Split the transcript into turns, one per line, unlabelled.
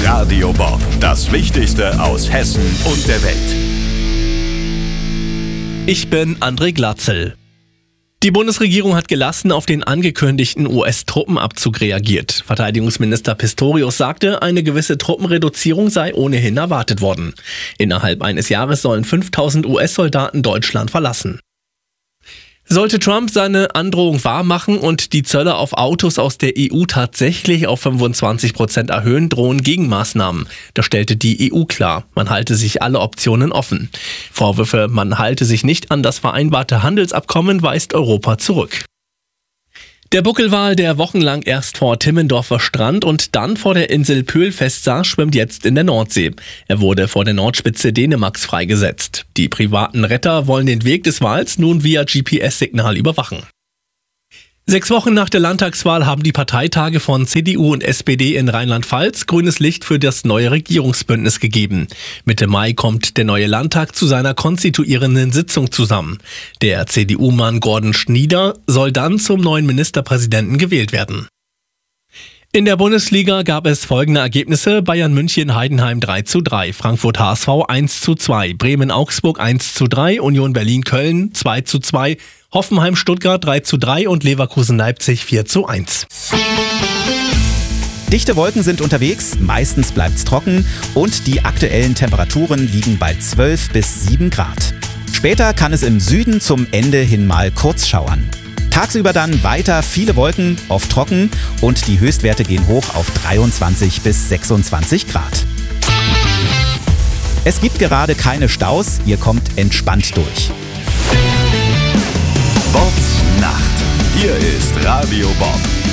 Radio Bob, das Wichtigste aus Hessen und der Welt.
Ich bin André Glatzel. Die Bundesregierung hat gelassen auf den angekündigten US-Truppenabzug reagiert. Verteidigungsminister Pistorius sagte, eine gewisse Truppenreduzierung sei ohnehin erwartet worden. Innerhalb eines Jahres sollen 5000 US-Soldaten Deutschland verlassen. Sollte Trump seine Androhung wahrmachen und die Zölle auf Autos aus der EU tatsächlich auf 25% erhöhen, drohen Gegenmaßnahmen. Das stellte die EU klar. Man halte sich alle Optionen offen. Vorwürfe, man halte sich nicht an das vereinbarte Handelsabkommen, weist Europa zurück. Der Buckelwal, der wochenlang erst vor Timmendorfer Strand und dann vor der Insel Pöhl festsaß, schwimmt jetzt in der Nordsee. Er wurde vor der Nordspitze Dänemarks freigesetzt. Die privaten Retter wollen den Weg des Wals nun via GPS-Signal überwachen. 6 Wochen nach der Landtagswahl haben die Parteitage von CDU und SPD in Rheinland-Pfalz grünes Licht für das neue Regierungsbündnis gegeben. Mitte Mai kommt der neue Landtag zu seiner konstituierenden Sitzung zusammen. Der CDU-Mann Gordon Schnieder soll dann zum neuen Ministerpräsidenten gewählt werden. In der Bundesliga gab es folgende Ergebnisse: Bayern München Heidenheim 3:3, Frankfurt HSV 1:2, Bremen Augsburg 1:3, Union Berlin Köln 2:2, Hoffenheim Stuttgart 3:3 und Leverkusen Leipzig 4:1.
Dichte Wolken sind unterwegs, meistens bleibt's trocken und die aktuellen Temperaturen liegen bei 12 bis 7 Grad. Später kann es im Süden zum Ende hin mal kurz schauern. Tagsüber dann weiter viele Wolken, oft trocken und die Höchstwerte gehen hoch auf 23 bis 26 Grad. Es gibt gerade keine Staus, ihr kommt entspannt durch.
Bobs Nacht. Hier ist Radio Bob.